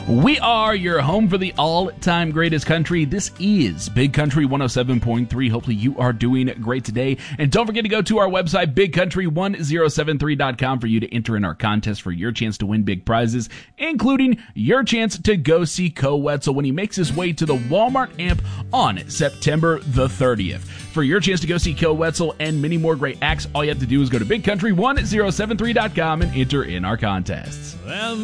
We are your home for the all-time greatest country. This is Big Country 107.3. Hopefully you are doing great today. And don't forget to go to our website, bigcountry1073.com, for you to enter in our contest for your chance to win big prizes, including your chance to go see Koe Wetzel when he makes his way to the Walmart Amp on September the 30th. For your chance to go see Koe Wetzel and many more great acts, all you have to do is go to bigcountry1073.com and enter in our contests. Well,